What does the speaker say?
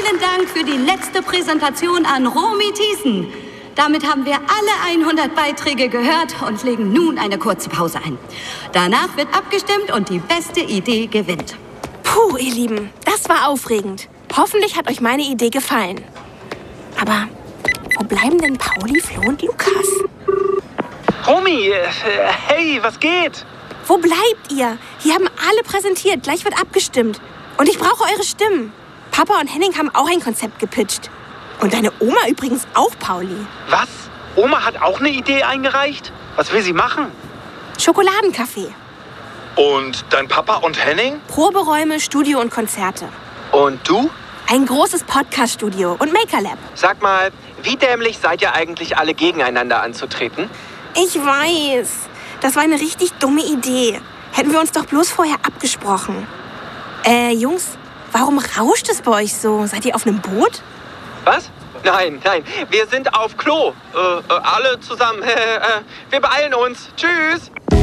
Vielen Dank für die letzte Präsentation an Romy Thiessen. Damit haben wir alle 100 Beiträge gehört und legen nun eine kurze Pause ein. Danach wird abgestimmt und die beste Idee gewinnt. Puh, ihr Lieben, das war aufregend. Hoffentlich hat euch meine Idee gefallen. Aber wo bleiben denn Pauli, Flo und Lukas? Romy, hey, was geht? Wo bleibt ihr? Hier haben alle präsentiert, gleich wird abgestimmt. Und ich brauche eure Stimmen. Papa und Henning haben auch ein Konzept gepitcht. Und deine Oma übrigens auch, Pauli. Was? Oma hat auch eine Idee eingereicht? Was will sie machen? Schokoladenkaffee. Und dein Papa und Henning? Proberäume, Studio und Konzerte. Und du? Ein großes Podcast-Studio und Maker-Lab. Sag mal, wie dämlich seid ihr eigentlich alle gegeneinander anzutreten? Ich weiß. Das war eine richtig dumme Idee. Hätten wir uns doch bloß vorher abgesprochen. Jungs, warum rauscht es bei euch so? Seid ihr auf einem Boot? Was? Nein, wir sind auf Klo. Alle zusammen. Wir beeilen uns. Tschüss.